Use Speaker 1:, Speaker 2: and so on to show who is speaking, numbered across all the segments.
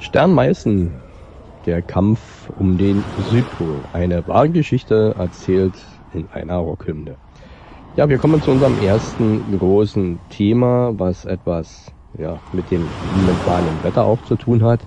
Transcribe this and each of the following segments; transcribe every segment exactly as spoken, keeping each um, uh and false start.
Speaker 1: Stern-Meißen, der Kampf um den Südpol. Eine wahre Geschichte erzählt in einer Rockhymne. Ja, wir kommen zu unserem ersten großen Thema, was etwas ja, mit dem momentanen Wetter auch zu tun hat.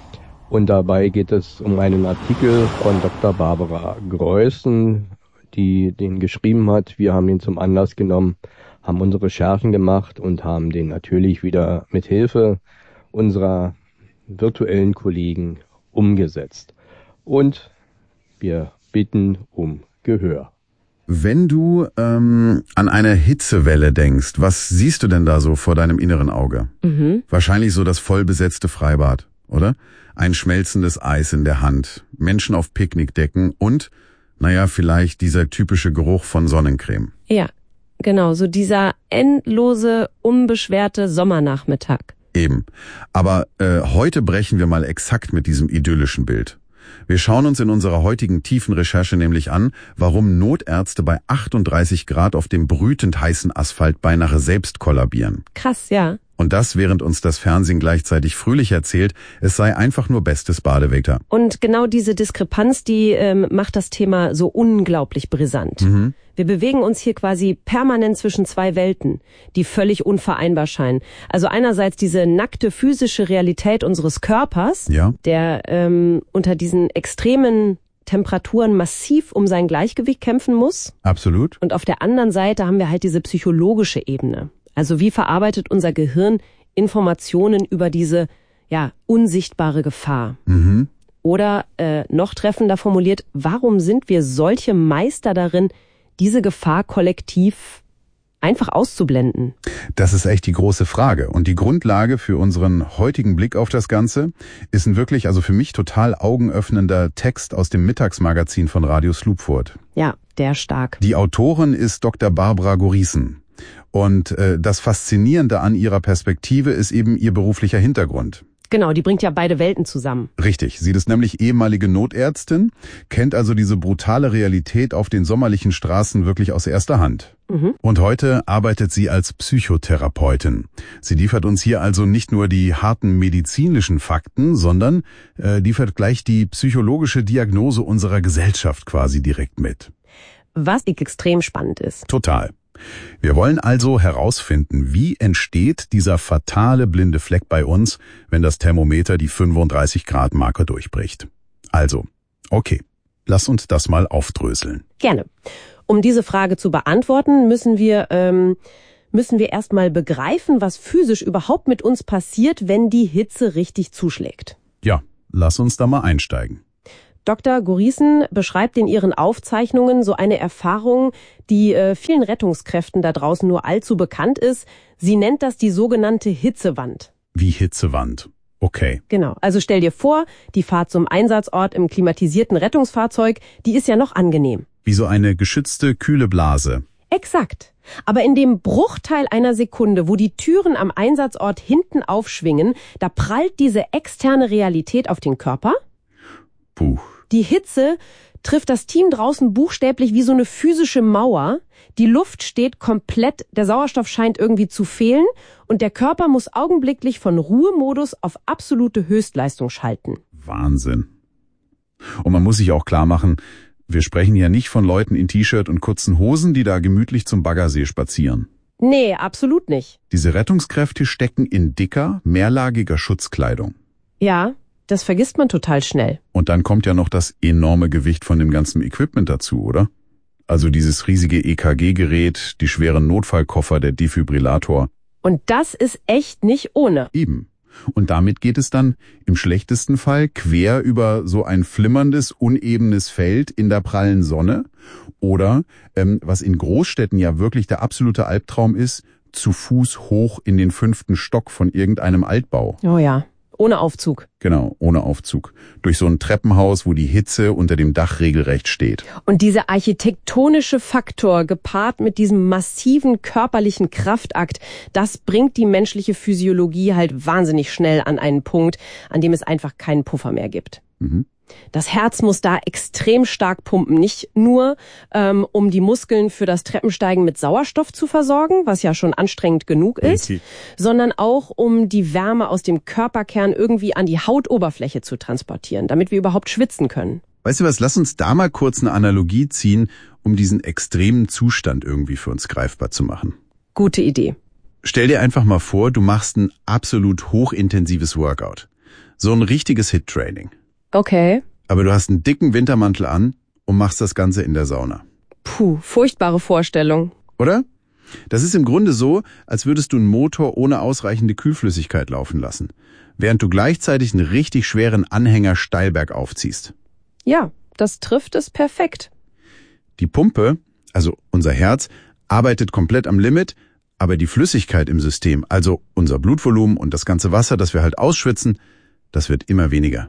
Speaker 1: Und dabei geht es um einen Artikel von Doktor Barbara Greußen, die den geschrieben hat. Wir haben ihn zum Anlass genommen, haben unsere Recherchen gemacht und haben den natürlich wieder mit Hilfe unserer virtuellen Kollegen umgesetzt. Und wir bitten um Gehör.
Speaker 2: Wenn du ähm, an eine Hitzewelle denkst, was siehst du denn da so vor deinem inneren Auge?
Speaker 3: Mhm.
Speaker 2: Wahrscheinlich so das vollbesetzte Freibad, oder? Ein schmelzendes Eis in der Hand, Menschen auf Picknickdecken und, naja, vielleicht dieser typische Geruch von Sonnencreme.
Speaker 3: Ja, genau, so dieser endlose, unbeschwerte Sommernachmittag.
Speaker 2: Eben. Aber äh, heute brechen wir mal exakt mit diesem idyllischen Bild. Wir schauen uns in unserer heutigen tiefen Recherche nämlich an, warum Notärzte bei achtunddreißig Grad auf dem brütend heißen Asphalt beinahe selbst kollabieren.
Speaker 3: Krass, ja.
Speaker 2: Und das, während uns das Fernsehen gleichzeitig fröhlich erzählt, es sei einfach nur bestes Badewetter.
Speaker 3: Und genau diese Diskrepanz, die ähm, macht das Thema so unglaublich brisant.
Speaker 2: Mhm.
Speaker 3: Wir bewegen uns hier quasi permanent zwischen zwei Welten, die völlig unvereinbar scheinen. Also einerseits diese nackte physische Realität unseres Körpers,
Speaker 2: Ja.
Speaker 3: der ähm, unter diesen extremen Temperaturen massiv um sein Gleichgewicht kämpfen muss.
Speaker 2: Absolut.
Speaker 3: Und auf der anderen Seite haben wir halt diese psychologische Ebene. Also wie verarbeitet unser Gehirn Informationen über diese ja unsichtbare Gefahr?
Speaker 2: Mhm.
Speaker 3: Oder äh, noch treffender formuliert, warum sind wir solche Meister darin, diese Gefahr kollektiv einfach auszublenden?
Speaker 2: Das ist echt die große Frage. Und die Grundlage für unseren heutigen Blick auf das Ganze ist ein wirklich, also für mich total augenöffnender Text aus dem Mittagsmagazin von Radio Slupfurt.
Speaker 3: Ja, der stark.
Speaker 2: Die Autorin ist Doktor Barbara Greußen. Und äh, das Faszinierende an ihrer Perspektive ist eben ihr beruflicher Hintergrund.
Speaker 3: Genau, die bringt ja beide Welten zusammen.
Speaker 2: Richtig, sie ist nämlich ehemalige Notärztin, kennt also diese brutale Realität auf den sommerlichen Straßen wirklich aus erster Hand.
Speaker 3: Mhm.
Speaker 2: Und heute arbeitet sie als Psychotherapeutin. Sie liefert uns hier also nicht nur die harten medizinischen Fakten, sondern äh, liefert gleich die psychologische Diagnose unserer Gesellschaft quasi direkt mit.
Speaker 3: Was extrem spannend ist.
Speaker 2: Total. Wir wollen also herausfinden, wie entsteht dieser fatale blinde Fleck bei uns, wenn das Thermometer die fünfunddreißig Grad Marke durchbricht. Also, okay, lass uns das mal aufdröseln.
Speaker 3: Gerne. Um diese Frage zu beantworten, müssen wir ähm, müssen wir erstmal begreifen, was physisch überhaupt mit uns passiert, wenn die Hitze richtig zuschlägt.
Speaker 2: Ja, lass uns da mal einsteigen.
Speaker 3: Doktor Greußen beschreibt in ihren Aufzeichnungen so eine Erfahrung, die äh, vielen Rettungskräften da draußen nur allzu bekannt ist. Sie nennt das die sogenannte Hitzewand.
Speaker 2: Wie Hitzewand. Okay.
Speaker 3: Genau. Also stell dir vor, die Fahrt zum Einsatzort im klimatisierten Rettungsfahrzeug, die ist ja noch angenehm.
Speaker 2: Wie so eine geschützte, kühle Blase.
Speaker 3: Exakt. Aber in dem Bruchteil einer Sekunde, wo die Türen am Einsatzort hinten aufschwingen, da prallt diese externe Realität auf den Körper.
Speaker 2: Puh.
Speaker 3: Die Hitze trifft das Team draußen buchstäblich wie so eine physische Mauer. Die Luft steht komplett, der Sauerstoff scheint irgendwie zu fehlen und der Körper muss augenblicklich von Ruhemodus auf absolute Höchstleistung schalten.
Speaker 2: Wahnsinn. Und man muss sich auch klar machen, wir sprechen ja nicht von Leuten in T-Shirt und kurzen Hosen, die da gemütlich zum Baggersee spazieren.
Speaker 3: Nee, absolut nicht.
Speaker 2: Diese Rettungskräfte stecken in dicker, mehrlagiger Schutzkleidung.
Speaker 3: Ja, das vergisst man total schnell.
Speaker 2: Und dann kommt ja noch das enorme Gewicht von dem ganzen Equipment dazu, oder? Also dieses riesige E K G-Gerät, die schweren Notfallkoffer, der Defibrillator.
Speaker 3: Und das ist echt nicht ohne.
Speaker 2: Eben. Und damit geht es dann im schlechtesten Fall quer über so ein flimmerndes, unebenes Feld in der prallen Sonne. Oder, ähm, was in Großstädten ja wirklich der absolute Albtraum ist, zu Fuß hoch in den fünften Stock von irgendeinem Altbau.
Speaker 3: Oh ja. Ohne Aufzug.
Speaker 2: Genau, ohne Aufzug. Durch so ein Treppenhaus, wo die Hitze unter dem Dach regelrecht steht.
Speaker 3: Und dieser architektonische Faktor, gepaart mit diesem massiven körperlichen Kraftakt, das bringt die menschliche Physiologie halt wahnsinnig schnell an einen Punkt, an dem es einfach keinen Puffer mehr gibt.
Speaker 2: Mhm.
Speaker 3: Das Herz muss da extrem stark pumpen, nicht nur ähm, um die Muskeln für das Treppensteigen mit Sauerstoff zu versorgen, was ja schon anstrengend genug ist,
Speaker 2: Richtig.
Speaker 3: sondern auch um die Wärme aus dem Körperkern irgendwie an die Hautoberfläche zu transportieren, damit wir überhaupt schwitzen können.
Speaker 2: Weißt du was, lass uns da mal kurz eine Analogie ziehen, um diesen extremen Zustand irgendwie für uns greifbar zu machen.
Speaker 3: Gute Idee.
Speaker 2: Stell dir einfach mal vor, du machst ein absolut hochintensives Workout. So ein richtiges Hit-Training.
Speaker 3: Okay.
Speaker 2: Aber du hast einen dicken Wintermantel an und machst das Ganze in der Sauna.
Speaker 3: Puh, furchtbare Vorstellung.
Speaker 2: Oder? Das ist im Grunde so, als würdest du einen Motor ohne ausreichende Kühlflüssigkeit laufen lassen, während du gleichzeitig einen richtig schweren Anhänger steil bergauf ziehst.
Speaker 3: Ja, das trifft es perfekt.
Speaker 2: Die Pumpe, also unser Herz, arbeitet komplett am Limit, aber die Flüssigkeit im System, also unser Blutvolumen und das ganze Wasser, das wir halt ausschwitzen, das wird immer weniger.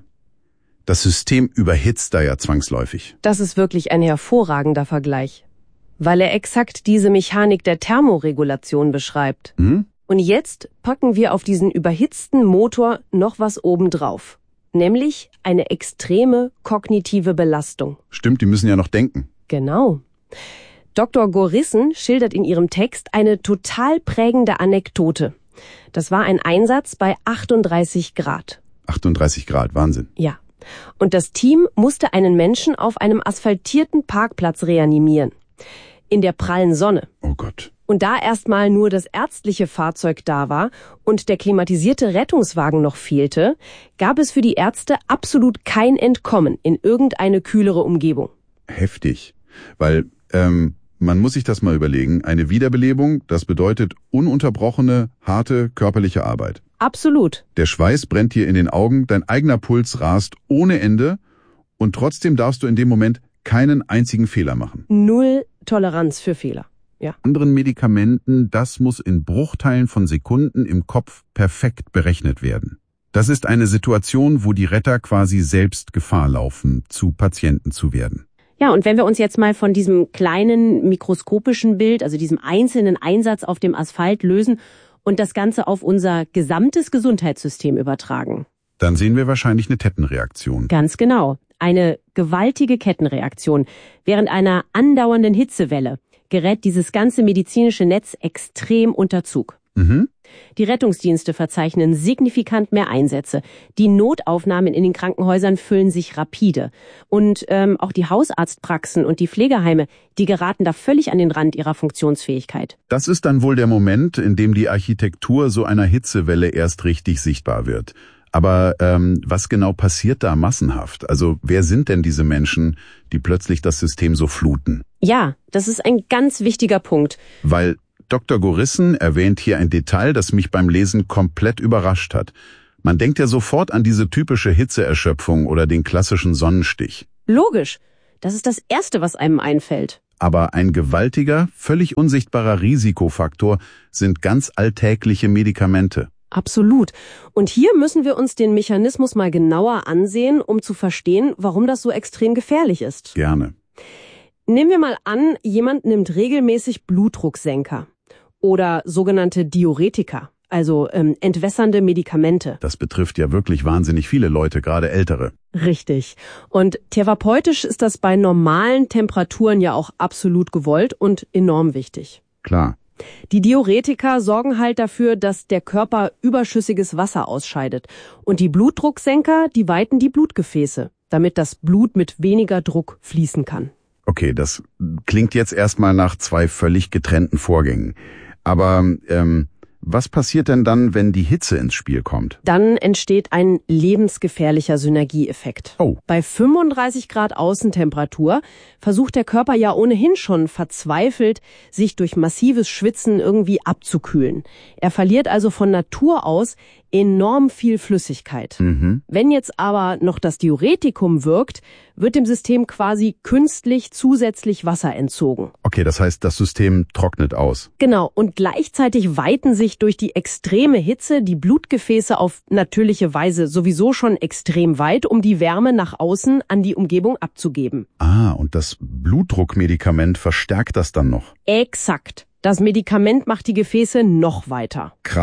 Speaker 2: Das System überhitzt da ja zwangsläufig.
Speaker 3: Das ist wirklich ein hervorragender Vergleich, weil er exakt diese Mechanik der Thermoregulation beschreibt.
Speaker 2: Hm?
Speaker 3: Und jetzt packen wir auf diesen überhitzten Motor noch was obendrauf, nämlich eine extreme kognitive Belastung.
Speaker 2: Stimmt, die müssen ja noch denken.
Speaker 3: Genau. Doktor Gorissen schildert in ihrem Text eine total prägende Anekdote. Das war ein Einsatz bei achtunddreißig Grad.
Speaker 2: achtunddreißig Grad, Wahnsinn.
Speaker 3: Ja. Und das Team musste einen Menschen auf einem asphaltierten Parkplatz reanimieren. In der prallen Sonne.
Speaker 2: Oh Gott.
Speaker 3: Und da erstmal nur das ärztliche Fahrzeug da war und der klimatisierte Rettungswagen noch fehlte, gab es für die Ärzte absolut kein Entkommen in irgendeine kühlere Umgebung.
Speaker 2: Heftig. Weil, ähm, man muss sich das mal überlegen. Eine Wiederbelebung, das bedeutet ununterbrochene, harte körperliche Arbeit.
Speaker 3: Absolut.
Speaker 2: Der Schweiß brennt dir in den Augen, dein eigener Puls rast ohne Ende und trotzdem darfst du in dem Moment keinen einzigen Fehler machen.
Speaker 3: Null Toleranz für Fehler. Ja.
Speaker 2: Anderen Medikamenten, das muss in Bruchteilen von Sekunden im Kopf perfekt berechnet werden. Das ist eine Situation, wo die Retter quasi selbst Gefahr laufen, zu Patienten zu werden.
Speaker 4: Ja, und wenn wir uns jetzt mal von diesem kleinen mikroskopischen Bild, also diesem einzelnen Einsatz auf dem Asphalt lösen und das Ganze auf unser gesamtes Gesundheitssystem übertragen.
Speaker 2: Dann sehen wir wahrscheinlich eine Kettenreaktion.
Speaker 4: Ganz genau. Eine gewaltige Kettenreaktion. Während einer andauernden Hitzewelle gerät dieses ganze medizinische Netz extrem unter Zug.
Speaker 2: Mhm.
Speaker 4: Die Rettungsdienste verzeichnen signifikant mehr Einsätze. Die Notaufnahmen in den Krankenhäusern füllen sich rapide. Und ähm, auch die Hausarztpraxen und die Pflegeheime, die geraten da völlig an den Rand ihrer Funktionsfähigkeit.
Speaker 2: Das ist dann wohl der Moment, in dem die Architektur so einer Hitzewelle erst richtig sichtbar wird. Aber ähm, was genau passiert da massenhaft? Also wer sind denn diese Menschen, die plötzlich das System so fluten?
Speaker 4: Ja, das ist ein ganz wichtiger Punkt.
Speaker 2: Weil Doktor Gorissen erwähnt hier ein Detail, das mich beim Lesen komplett überrascht hat. Man denkt ja sofort an diese typische Hitzeerschöpfung oder den klassischen Sonnenstich.
Speaker 4: Logisch. Das ist das Erste, was einem einfällt.
Speaker 2: Aber ein gewaltiger, völlig unsichtbarer Risikofaktor sind ganz alltägliche Medikamente.
Speaker 3: Absolut. Und hier müssen wir uns den Mechanismus mal genauer ansehen, um zu verstehen, warum das so extrem gefährlich ist.
Speaker 2: Gerne.
Speaker 3: Nehmen wir mal an, jemand nimmt regelmäßig Blutdrucksenker oder sogenannte Diuretika, also ähm, entwässernde Medikamente.
Speaker 2: Das betrifft ja wirklich wahnsinnig viele Leute, gerade Ältere.
Speaker 3: Richtig. Und therapeutisch ist das bei normalen Temperaturen ja auch absolut gewollt und enorm wichtig.
Speaker 2: Klar.
Speaker 3: Die Diuretika sorgen halt dafür, dass der Körper überschüssiges Wasser ausscheidet. Und die Blutdrucksenker, die weiten die Blutgefäße, damit das Blut mit weniger Druck fließen kann.
Speaker 2: Okay, das klingt jetzt erstmal nach zwei völlig getrennten Vorgängen. Aber ähm, was passiert denn dann, wenn die Hitze ins Spiel kommt?
Speaker 3: Dann entsteht ein lebensgefährlicher Synergieeffekt.
Speaker 2: Oh.
Speaker 3: Bei fünfunddreißig Grad Außentemperatur versucht der Körper ja ohnehin schon verzweifelt, sich durch massives Schwitzen irgendwie abzukühlen. Er verliert also von Natur aus enorm viel Flüssigkeit.
Speaker 2: Mhm.
Speaker 3: Wenn jetzt aber noch das Diuretikum wirkt, wird dem System quasi künstlich zusätzlich Wasser entzogen.
Speaker 2: Okay, das heißt, das System trocknet aus.
Speaker 3: Genau, und gleichzeitig weiten sich durch die extreme Hitze die Blutgefäße auf natürliche Weise sowieso schon extrem weit, um die Wärme nach außen an die Umgebung abzugeben.
Speaker 2: Ah, und das Blutdruckmedikament verstärkt das dann noch.
Speaker 3: Exakt. Das Medikament macht die Gefäße noch weiter.
Speaker 2: Krass.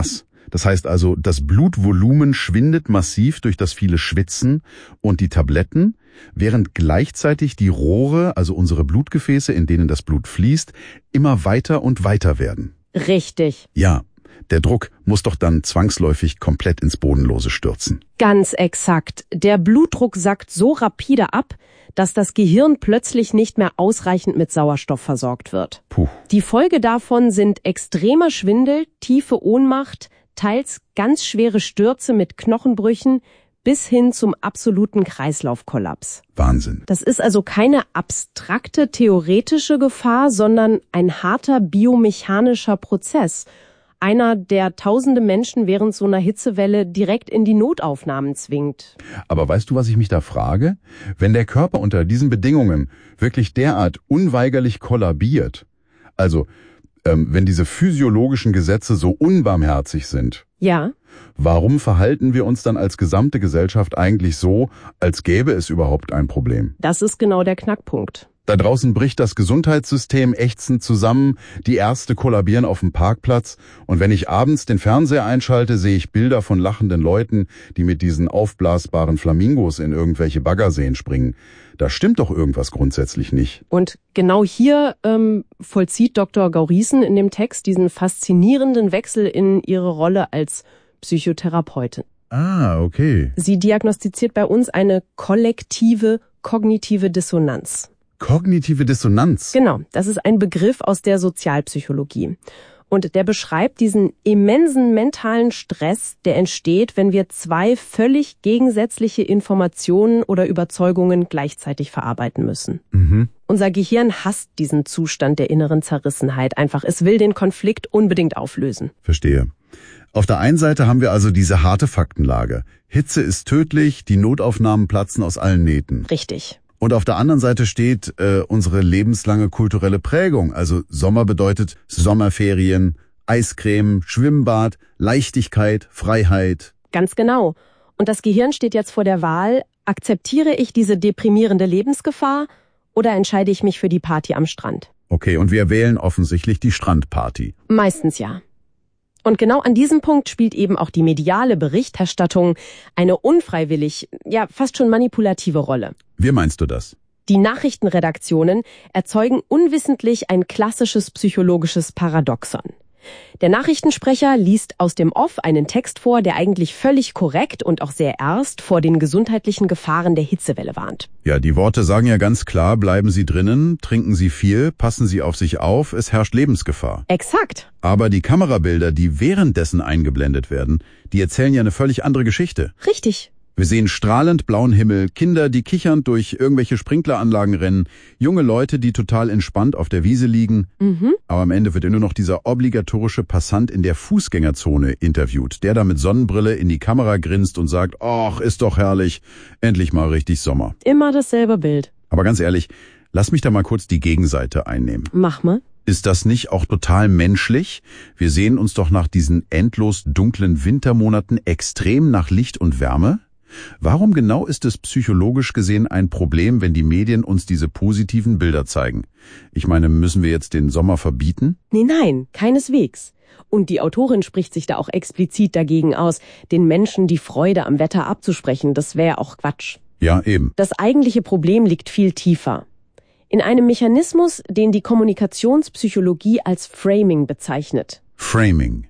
Speaker 2: Das heißt also, das Blutvolumen schwindet massiv durch das viele Schwitzen und die Tabletten, während gleichzeitig die Rohre, also unsere Blutgefäße, in denen das Blut fließt, immer weiter und weiter werden.
Speaker 3: Richtig.
Speaker 2: Ja, der Druck muss doch dann zwangsläufig komplett ins Bodenlose stürzen.
Speaker 3: Ganz exakt. Der Blutdruck sackt so rapide ab, dass das Gehirn plötzlich nicht mehr ausreichend mit Sauerstoff versorgt wird.
Speaker 2: Puh.
Speaker 3: Die Folge davon sind extremer Schwindel, tiefe Ohnmacht, teils ganz schwere Stürze mit Knochenbrüchen bis hin zum absoluten Kreislaufkollaps.
Speaker 2: Wahnsinn.
Speaker 3: Das ist also keine abstrakte theoretische Gefahr, sondern ein harter biomechanischer Prozess. Einer, der tausende Menschen während so einer Hitzewelle direkt in die Notaufnahmen zwingt.
Speaker 2: Aber weißt du, was ich mich da frage? Wenn der Körper unter diesen Bedingungen wirklich derart unweigerlich kollabiert, also ähm, wenn diese physiologischen Gesetze so unbarmherzig sind,
Speaker 3: Ja.
Speaker 2: warum verhalten wir uns dann als gesamte Gesellschaft eigentlich so, als gäbe es überhaupt ein Problem?
Speaker 3: Das ist genau der Knackpunkt.
Speaker 2: Da draußen bricht das Gesundheitssystem ächzend zusammen, die Ärzte kollabieren auf dem Parkplatz und wenn ich abends den Fernseher einschalte, sehe ich Bilder von lachenden Leuten, die mit diesen aufblasbaren Flamingos in irgendwelche Baggerseen springen. Da stimmt doch irgendwas grundsätzlich nicht.
Speaker 3: Und genau hier ähm, vollzieht Doktor Gaurissen in dem Text diesen faszinierenden Wechsel in ihre Rolle als Psychotherapeutin.
Speaker 2: Ah, okay.
Speaker 3: Sie diagnostiziert bei uns eine kollektive kognitive Dissonanz.
Speaker 2: Kognitive Dissonanz.
Speaker 3: Genau, das ist ein Begriff aus der Sozialpsychologie. Und der beschreibt diesen immensen mentalen Stress, der entsteht, wenn wir zwei völlig gegensätzliche Informationen oder Überzeugungen gleichzeitig verarbeiten müssen.
Speaker 2: Mhm.
Speaker 3: Unser Gehirn hasst diesen Zustand der inneren Zerrissenheit einfach. Es will den Konflikt unbedingt auflösen.
Speaker 2: Verstehe. Auf der einen Seite haben wir also diese harte Faktenlage. Hitze ist tödlich, die Notaufnahmen platzen aus allen Nähten.
Speaker 3: Richtig.
Speaker 2: Und auf der anderen Seite steht äh, unsere lebenslange kulturelle Prägung. Also Sommer bedeutet Sommerferien, Eiscreme, Schwimmbad, Leichtigkeit, Freiheit.
Speaker 3: Ganz genau. Und das Gehirn steht jetzt vor der Wahl, akzeptiere ich diese deprimierende Lebensgefahr oder entscheide ich mich für die Party am Strand?
Speaker 2: Okay, und wir wählen offensichtlich die Strandparty.
Speaker 3: Meistens ja. Und genau an diesem Punkt spielt eben auch die mediale Berichterstattung eine unfreiwillig, ja fast schon manipulative Rolle.
Speaker 2: Wie meinst du das?
Speaker 3: Die Nachrichtenredaktionen erzeugen unwissentlich ein klassisches psychologisches Paradoxon. Der Nachrichtensprecher liest aus dem Off einen Text vor, der eigentlich völlig korrekt und auch sehr ernst vor den gesundheitlichen Gefahren der Hitzewelle warnt.
Speaker 2: Ja, die Worte sagen ja ganz klar, bleiben Sie drinnen, trinken Sie viel, passen Sie auf sich auf, es herrscht Lebensgefahr.
Speaker 3: Exakt.
Speaker 2: Aber die Kamerabilder, die währenddessen eingeblendet werden, die erzählen ja eine völlig andere Geschichte.
Speaker 3: Richtig.
Speaker 2: Wir sehen strahlend blauen Himmel, Kinder, die kichernd durch irgendwelche Sprinkleranlagen rennen, junge Leute, die total entspannt auf der Wiese liegen.
Speaker 3: Mhm.
Speaker 2: Aber am Ende wird ja nur noch dieser obligatorische Passant in der Fußgängerzone interviewt, der da mit Sonnenbrille in die Kamera grinst und sagt, ach, ist doch herrlich, endlich mal richtig Sommer.
Speaker 3: Immer dasselbe Bild.
Speaker 2: Aber ganz ehrlich, lass mich da mal kurz die Gegenseite einnehmen.
Speaker 3: Mach mal.
Speaker 2: Ist das nicht auch total menschlich? Wir sehen uns doch nach diesen endlos dunklen Wintermonaten extrem nach Licht und Wärme. Warum genau ist es psychologisch gesehen ein Problem, wenn die Medien uns diese positiven Bilder zeigen? Ich meine, müssen wir jetzt den Sommer verbieten?
Speaker 3: Nee, nein, keineswegs. Und die Autorin spricht sich da auch explizit dagegen aus, den Menschen die Freude am Wetter abzusprechen. Das wäre auch Quatsch.
Speaker 2: Ja, eben.
Speaker 3: Das eigentliche Problem liegt viel tiefer. In einem Mechanismus, den die Kommunikationspsychologie als Framing bezeichnet.
Speaker 2: Framing.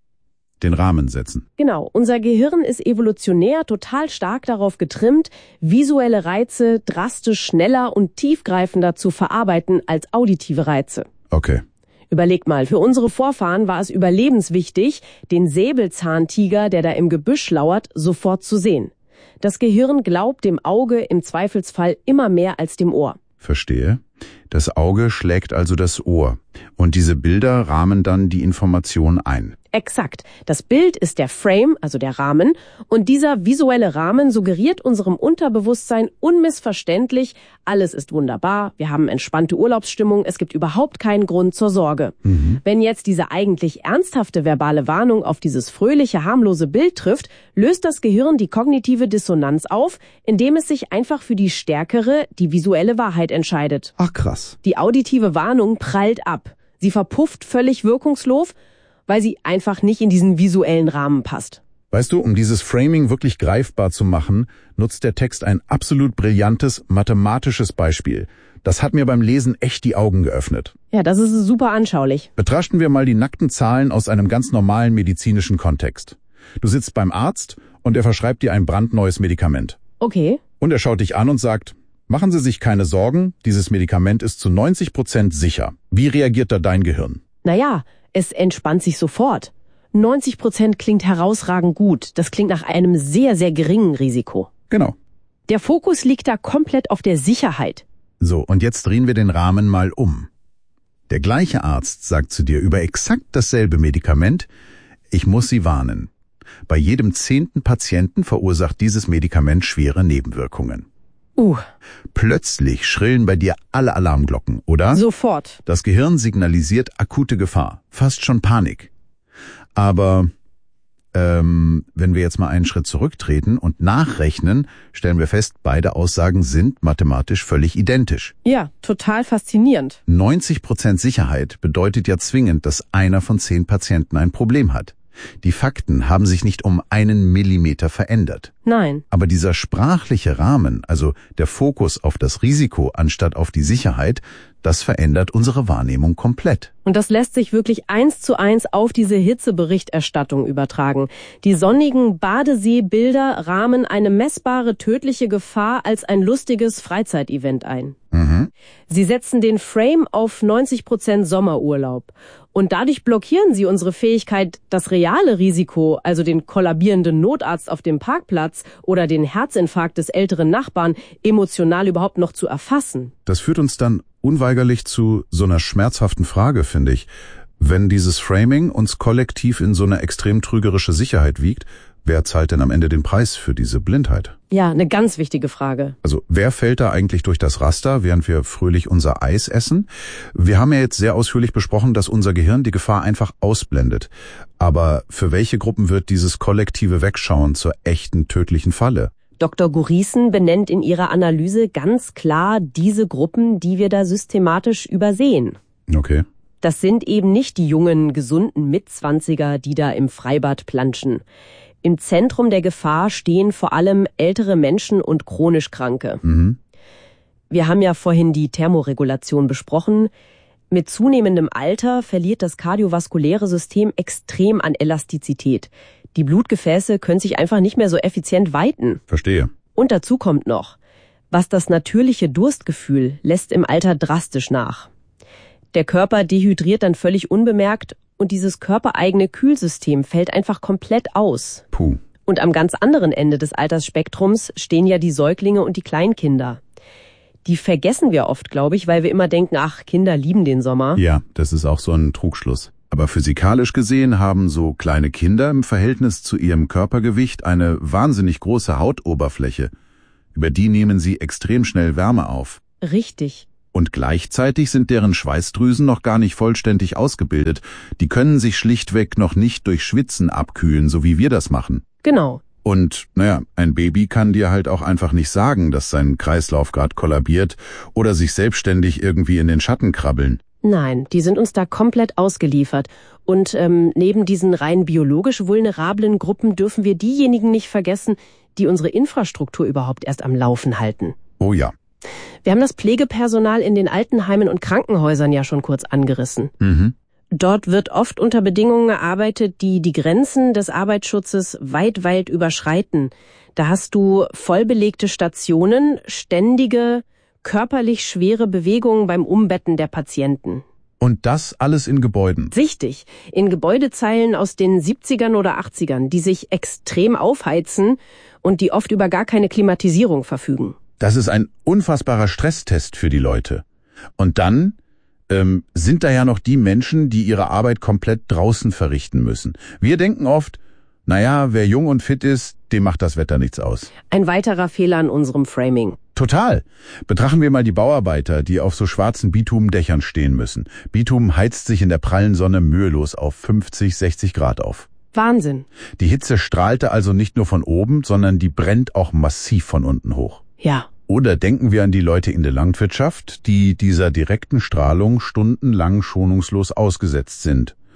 Speaker 2: Den Rahmen setzen.
Speaker 3: Genau, unser Gehirn ist evolutionär total stark darauf getrimmt, visuelle Reize drastisch schneller und tiefgreifender zu verarbeiten als auditive Reize.
Speaker 2: Okay.
Speaker 3: Überleg mal, für unsere Vorfahren war es überlebenswichtig, den Säbelzahntiger, der da im Gebüsch lauert, sofort zu sehen. Das Gehirn glaubt dem Auge im Zweifelsfall immer mehr als dem Ohr.
Speaker 2: Verstehe. Das Auge schlägt also das Ohr. Und diese Bilder rahmen dann die Information ein.
Speaker 3: Exakt. Das Bild ist der Frame, also der Rahmen, und dieser visuelle Rahmen suggeriert unserem Unterbewusstsein unmissverständlich, alles ist wunderbar, wir haben entspannte Urlaubsstimmung, es gibt überhaupt keinen Grund zur Sorge. Mhm. Wenn jetzt diese eigentlich ernsthafte verbale Warnung auf dieses fröhliche, harmlose Bild trifft, löst das Gehirn die kognitive Dissonanz auf, indem es sich einfach für die stärkere, die visuelle Wahrheit entscheidet.
Speaker 2: Ach krass.
Speaker 3: Die auditive Warnung prallt ab. Sie verpufft völlig wirkungslos, weil sie einfach nicht in diesen visuellen Rahmen passt.
Speaker 2: Weißt du, um dieses Framing wirklich greifbar zu machen, nutzt der Text ein absolut brillantes mathematisches Beispiel. Das hat mir beim Lesen echt die Augen geöffnet.
Speaker 3: Ja, das ist super anschaulich.
Speaker 2: Betrachten wir mal die nackten Zahlen aus einem ganz normalen medizinischen Kontext. Du sitzt beim Arzt und er verschreibt dir ein brandneues Medikament.
Speaker 3: Okay.
Speaker 2: Und er schaut dich an und sagt, machen Sie sich keine Sorgen, dieses Medikament ist zu neunzig Prozent sicher. Wie reagiert da dein Gehirn?
Speaker 3: Naja, es entspannt sich sofort. neunzig Prozent klingt herausragend gut. Das klingt nach einem sehr, sehr geringen Risiko.
Speaker 2: Genau.
Speaker 3: Der Fokus liegt da komplett auf der Sicherheit.
Speaker 2: So, und jetzt drehen wir den Rahmen mal um. Der gleiche Arzt sagt zu dir über exakt dasselbe Medikament, ich muss Sie warnen. Bei jedem zehnten Patienten verursacht dieses Medikament schwere Nebenwirkungen.
Speaker 3: Uh.
Speaker 2: Plötzlich schrillen bei dir alle Alarmglocken, oder?
Speaker 3: Sofort.
Speaker 2: Das Gehirn signalisiert akute Gefahr, fast schon Panik. Aber ähm, wenn wir jetzt mal einen Schritt zurücktreten und nachrechnen, stellen wir fest, beide Aussagen sind mathematisch völlig identisch.
Speaker 3: Ja, total faszinierend.
Speaker 2: neunzig Prozent Sicherheit bedeutet ja zwingend, dass einer von zehn Patienten ein Problem hat. Die Fakten haben sich nicht um einen Millimeter verändert.
Speaker 3: Nein.
Speaker 2: Aber dieser sprachliche Rahmen, also der Fokus auf das Risiko anstatt auf die Sicherheit, das verändert unsere Wahrnehmung komplett.
Speaker 3: Und das lässt sich wirklich eins zu eins auf diese Hitzeberichterstattung übertragen. Die sonnigen Badeseebilder rahmen eine messbare tödliche Gefahr als ein lustiges Freizeitevent ein.
Speaker 2: Mhm.
Speaker 3: Sie setzen den Frame auf neunzig Prozent Sommerurlaub. Und dadurch blockieren sie unsere Fähigkeit, das reale Risiko, also den kollabierenden Notarzt auf dem Parkplatz oder den Herzinfarkt des älteren Nachbarn, emotional überhaupt noch zu erfassen.
Speaker 2: Das führt uns dann unweigerlich zu so einer schmerzhaften Frage, finde ich. Wenn dieses Framing uns kollektiv in so eine extrem trügerische Sicherheit wiegt, wer zahlt denn am Ende den Preis für diese Blindheit?
Speaker 3: Ja, eine ganz wichtige Frage.
Speaker 2: Also wer fällt da eigentlich durch das Raster, während wir fröhlich unser Eis essen? Wir haben ja jetzt sehr ausführlich besprochen, dass unser Gehirn die Gefahr einfach ausblendet. Aber für welche Gruppen wird dieses kollektive Wegschauen zur echten tödlichen Falle?
Speaker 3: Doktor Gurissen benennt in ihrer Analyse ganz klar diese Gruppen, die wir da systematisch übersehen.
Speaker 2: Okay.
Speaker 3: Das sind eben nicht die jungen, gesunden Mitzwanziger, die da im Freibad planschen. Im Zentrum der Gefahr stehen vor allem ältere Menschen und chronisch Kranke.
Speaker 2: Mhm.
Speaker 3: Wir haben ja vorhin die Thermoregulation besprochen. Mit zunehmendem Alter verliert das kardiovaskuläre System extrem an Elastizität. Die Blutgefäße können sich einfach nicht mehr so effizient weiten.
Speaker 2: Verstehe.
Speaker 3: Und dazu kommt noch, was das natürliche Durstgefühl lässt im Alter drastisch nach. Der Körper dehydriert dann völlig unbemerkt und dieses körpereigene Kühlsystem fällt einfach komplett aus.
Speaker 2: Puh.
Speaker 3: Und am ganz anderen Ende des Altersspektrums stehen ja die Säuglinge und die Kleinkinder. Die vergessen wir oft, glaube ich, weil wir immer denken, ach, Kinder lieben den Sommer.
Speaker 2: Ja, das ist auch so ein Trugschluss. Aber physikalisch gesehen haben so kleine Kinder im Verhältnis zu ihrem Körpergewicht eine wahnsinnig große Hautoberfläche. Über die nehmen sie extrem schnell Wärme auf.
Speaker 3: Richtig.
Speaker 2: Und gleichzeitig sind deren Schweißdrüsen noch gar nicht vollständig ausgebildet. Die können sich schlichtweg noch nicht durch Schwitzen abkühlen, so wie wir das machen.
Speaker 3: Genau.
Speaker 2: Und, naja, ein Baby kann dir halt auch einfach nicht sagen, dass sein Kreislauf gerade kollabiert oder sich selbstständig irgendwie in den Schatten krabbeln.
Speaker 3: Nein, die sind uns da komplett ausgeliefert. Und ähm, neben diesen rein biologisch vulnerablen Gruppen dürfen wir diejenigen nicht vergessen, die unsere Infrastruktur überhaupt erst am Laufen halten.
Speaker 2: Oh ja.
Speaker 3: Wir haben das Pflegepersonal in den Altenheimen und Krankenhäusern ja schon kurz angerissen.
Speaker 2: Mhm.
Speaker 3: Dort wird oft unter Bedingungen gearbeitet, die die Grenzen des Arbeitsschutzes weit, weit überschreiten. Da hast du vollbelegte Stationen, ständige, körperlich schwere Bewegungen beim Umbetten der Patienten.
Speaker 2: Und das alles in Gebäuden?
Speaker 3: Richtig, in Gebäudezeilen aus den siebzigern oder achtzigern, die sich extrem aufheizen und die oft über gar keine Klimatisierung verfügen.
Speaker 2: Das ist ein unfassbarer Stresstest für die Leute. Und dann ähm, sind da ja noch die Menschen, die ihre Arbeit komplett draußen verrichten müssen. Wir denken oft, naja, wer jung und fit ist, dem macht das Wetter nichts aus.
Speaker 3: Ein weiterer Fehler an unserem Framing.
Speaker 2: Total. Betrachten wir mal die Bauarbeiter, die auf so schwarzen Bitumendächern stehen müssen. Bitum heizt sich in der prallen Sonne mühelos auf fünfzig, sechzig Grad auf.
Speaker 3: Wahnsinn.
Speaker 2: Die Hitze strahlte also nicht nur von oben, sondern die brennt auch massiv von unten hoch.
Speaker 3: Ja.
Speaker 2: Oder denken wir an die Leute in der Landwirtschaft, die dieser direkten Strahlung stundenlang schonungslos ausgesetzt sind.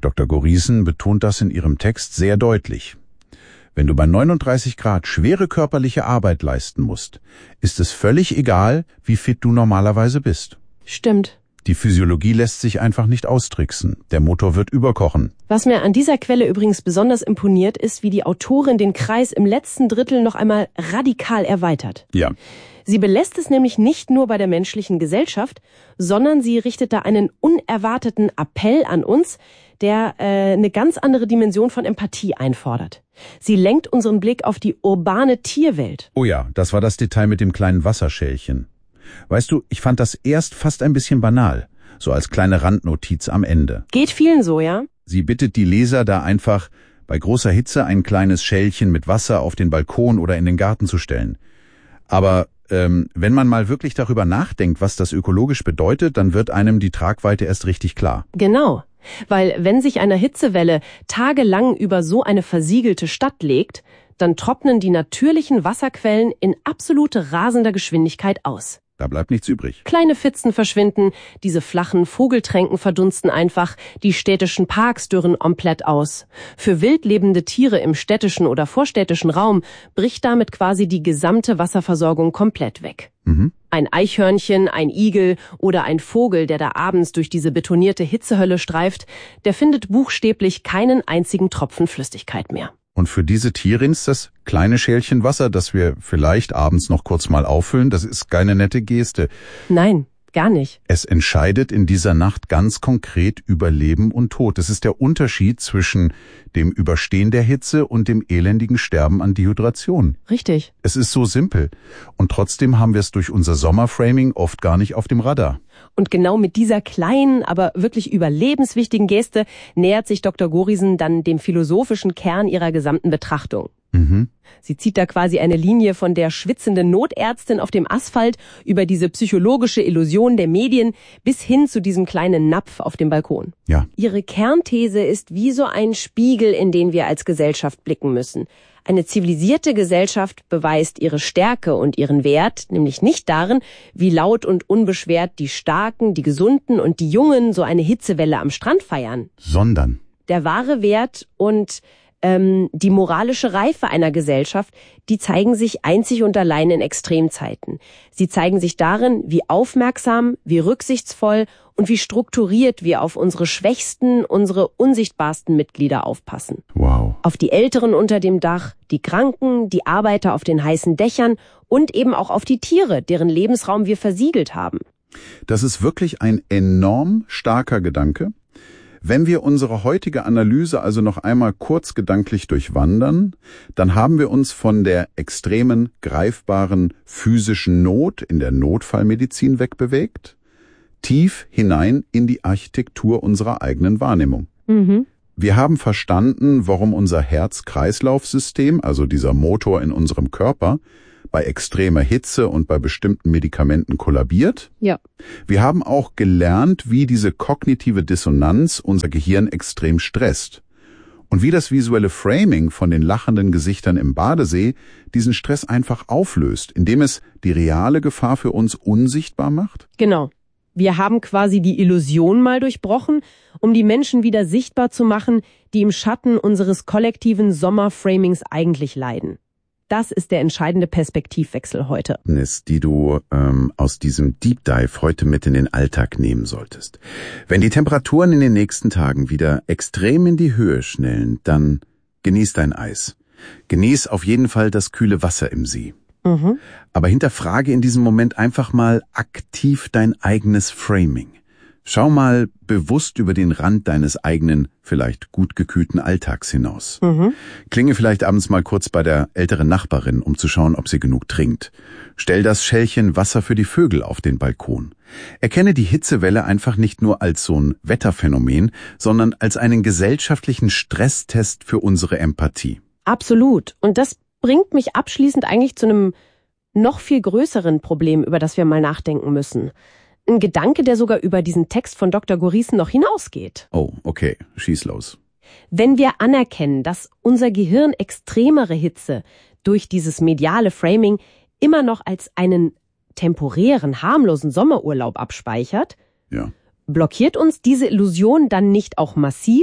Speaker 2: Doktor Goriesen betont das in ihrem Text sehr deutlich. Wenn du bei neununddreißig Grad schwere körperliche Arbeit leisten musst, ist es völlig egal, wie fit du normalerweise bist.
Speaker 3: Stimmt.
Speaker 2: Die Physiologie lässt sich einfach nicht austricksen. Der Motor wird überkochen.
Speaker 3: Was mir an dieser Quelle übrigens besonders imponiert, ist, wie die Autorin den Kreis im letzten Drittel noch einmal radikal erweitert.
Speaker 2: Ja.
Speaker 3: Sie belässt es nämlich nicht nur bei der menschlichen Gesellschaft, sondern sie richtet da einen unerwarteten Appell an uns, der äh, eine ganz andere Dimension von Empathie einfordert. Sie lenkt unseren Blick auf die urbane Tierwelt.
Speaker 2: Oh ja, das war das Detail mit dem kleinen Wasserschälchen. Weißt du, ich fand das erst fast ein bisschen banal, so als kleine Randnotiz am Ende.
Speaker 3: Geht vielen so, ja?
Speaker 2: Sie bittet die Leser da einfach, bei großer Hitze ein kleines Schälchen mit Wasser auf den Balkon oder in den Garten zu stellen. Aber ähm, wenn man mal wirklich darüber nachdenkt, was das ökologisch bedeutet, dann wird einem die Tragweite erst richtig klar.
Speaker 3: Genau. Weil wenn sich eine Hitzewelle tagelang über so eine versiegelte Stadt legt, dann trocknen die natürlichen Wasserquellen in absolute rasender Geschwindigkeit aus.
Speaker 2: Da bleibt nichts übrig.
Speaker 3: Kleine Pfützen verschwinden, diese flachen Vogeltränken verdunsten einfach, die städtischen Parks dürren komplett aus. Für wildlebende Tiere im städtischen oder vorstädtischen Raum bricht damit quasi die gesamte Wasserversorgung komplett weg.
Speaker 2: Mhm.
Speaker 3: Ein Eichhörnchen, ein Igel oder ein Vogel, der da abends durch diese betonierte Hitzehölle streift, der findet buchstäblich keinen einzigen Tropfen Flüssigkeit mehr.
Speaker 2: Und für diese Tiere ist das kleine Schälchen Wasser, das wir vielleicht abends noch kurz mal auffüllen, das ist keine nette Geste.
Speaker 3: Nein, gar nicht.
Speaker 2: Es entscheidet in dieser Nacht ganz konkret über Leben und Tod. Es ist der Unterschied zwischen dem Überstehen der Hitze und dem elendigen Sterben an Dehydration.
Speaker 3: Richtig.
Speaker 2: Es ist so simpel. Und trotzdem haben wir es durch unser Sommerframing oft gar nicht auf dem Radar.
Speaker 3: Und genau mit dieser kleinen, aber wirklich überlebenswichtigen Geste nähert sich Doktor Goriesen dann dem philosophischen Kern ihrer gesamten Betrachtung.
Speaker 2: Mhm.
Speaker 3: Sie zieht da quasi eine Linie von der schwitzenden Notärztin auf dem Asphalt über diese psychologische Illusion der Medien bis hin zu diesem kleinen Napf auf dem Balkon.
Speaker 2: Ja.
Speaker 3: Ihre Kernthese ist wie so ein Spiegel, in den wir als Gesellschaft blicken müssen. Eine zivilisierte Gesellschaft beweist ihre Stärke und ihren Wert, nämlich nicht darin, wie laut und unbeschwert die Starken, die Gesunden und die Jungen so eine Hitzewelle am Strand feiern.
Speaker 2: Sondern
Speaker 3: Der wahre Wert und ähm, die moralische Reife einer Gesellschaft, die zeigen sich einzig und allein in Extremzeiten. Sie zeigen sich darin, wie aufmerksam, wie rücksichtsvoll und wie strukturiert wir auf unsere schwächsten, unsere unsichtbarsten Mitglieder aufpassen.
Speaker 2: wow.
Speaker 3: Auf die Älteren unter dem Dach, die Kranken, die Arbeiter auf den heißen Dächern und eben auch auf die Tiere, deren Lebensraum wir versiegelt haben.
Speaker 2: Das ist wirklich ein enorm starker Gedanke. Wenn wir unsere heutige Analyse also noch einmal kurz gedanklich durchwandern, dann haben wir uns von der extremen, greifbaren physischen Not in der Notfallmedizin wegbewegt, tief hinein in die Architektur unserer eigenen Wahrnehmung.
Speaker 3: Mhm.
Speaker 2: Wir haben verstanden, warum unser Herz-Kreislauf-System, also dieser Motor in unserem Körper, bei extremer Hitze und bei bestimmten Medikamenten kollabiert.
Speaker 3: Ja.
Speaker 2: Wir haben auch gelernt, wie diese kognitive Dissonanz unser Gehirn extrem stresst. Und wie das visuelle Framing von den lachenden Gesichtern im Badesee diesen Stress einfach auflöst, indem es die reale Gefahr für uns unsichtbar macht.
Speaker 3: Genau. Wir haben quasi die Illusion mal durchbrochen, um die Menschen wieder sichtbar zu machen, die im Schatten unseres kollektiven Sommerframings eigentlich leiden. Das ist der entscheidende Perspektivwechsel heute.
Speaker 2: Die du ähm, aus diesem Deep Dive heute mit in den Alltag nehmen solltest. Wenn die Temperaturen in den nächsten Tagen wieder extrem in die Höhe schnellen, dann genieß dein Eis. Genieß auf jeden Fall das kühle Wasser im See.
Speaker 3: Mhm.
Speaker 2: Aber hinterfrage in diesem Moment einfach mal aktiv dein eigenes Framing. Schau mal bewusst über den Rand deines eigenen, vielleicht gut gekühlten Alltags hinaus.
Speaker 3: Mhm.
Speaker 2: Klinge vielleicht abends mal kurz bei der älteren Nachbarin, um zu schauen, ob sie genug trinkt. Stell das Schälchen Wasser für die Vögel auf den Balkon. Erkenne die Hitzewelle einfach nicht nur als so ein Wetterphänomen, sondern als einen gesellschaftlichen Stresstest für unsere Empathie.
Speaker 3: Absolut. Und das bringt mich abschließend eigentlich zu einem noch viel größeren Problem, über das wir mal nachdenken müssen. Ein Gedanke, der sogar über diesen Text von Doktor Goriesen noch hinausgeht.
Speaker 2: Oh, okay, schieß los.
Speaker 3: Wenn wir anerkennen, dass unser Gehirn extremere Hitze durch dieses mediale Framing immer noch als einen temporären, harmlosen Sommerurlaub abspeichert,
Speaker 2: Ja.
Speaker 3: blockiert uns diese Illusion dann nicht auch massiv,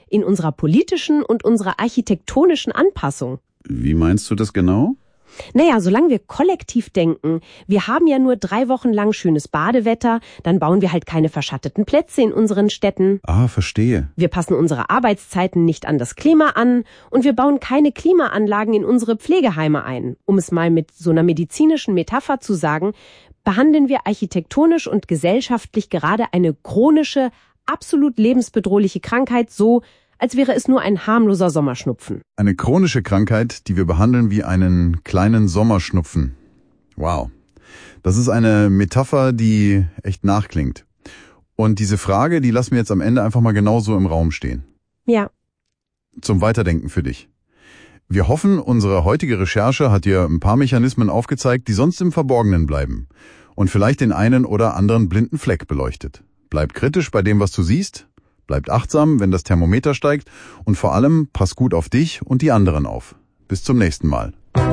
Speaker 4: in unserer politischen und unserer architektonischen Anpassung.
Speaker 2: Wie meinst du das genau?
Speaker 4: Naja, solange wir kollektiv denken, wir haben ja nur drei Wochen lang schönes Badewetter, dann bauen wir halt keine verschatteten Plätze in unseren Städten.
Speaker 2: Ah, verstehe.
Speaker 4: Wir passen unsere Arbeitszeiten nicht an das Klima an und wir bauen keine Klimaanlagen in unsere Pflegeheime ein. Um es mal mit so einer medizinischen Metapher zu sagen, behandeln wir architektonisch und gesellschaftlich gerade eine chronische, absolut lebensbedrohliche Krankheit so, als wäre es nur ein harmloser Sommerschnupfen.
Speaker 2: Eine chronische Krankheit, die wir behandeln wie einen kleinen Sommerschnupfen. Wow. Das ist eine Metapher, die echt nachklingt. Und diese Frage, die lassen wir jetzt am Ende einfach mal genauso im Raum stehen.
Speaker 4: Ja.
Speaker 2: Zum Weiterdenken für dich. Wir hoffen, unsere heutige Recherche hat dir ein paar Mechanismen aufgezeigt, die sonst im Verborgenen bleiben. Und vielleicht den einen oder anderen blinden Fleck beleuchtet. Bleib kritisch bei dem, was du siehst. Bleibt achtsam, wenn das Thermometer steigt und vor allem pass gut auf dich und die anderen auf. Bis zum nächsten Mal.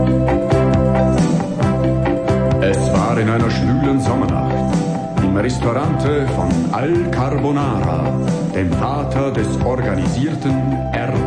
Speaker 5: Es war in einer schwülen Sommernacht im Restaurante von Al Carbonara, dem Vater des organisierten R